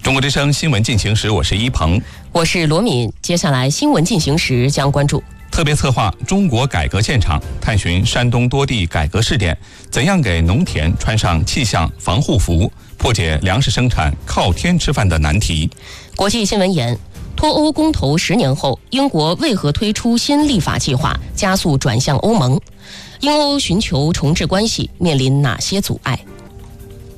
中国之声新闻进行时，我是一鹏， 我是罗敏。接下来新闻进行时将关注特别策划中国改革现场，探寻山东多地改革试点，怎样给农田穿上气象防护服，破解粮食生产靠天吃饭的难题。 国际新闻言，脱欧公投10年后，英国为何推出新立法计划，加速转向欧盟？英欧寻求重置关系面临哪些阻碍？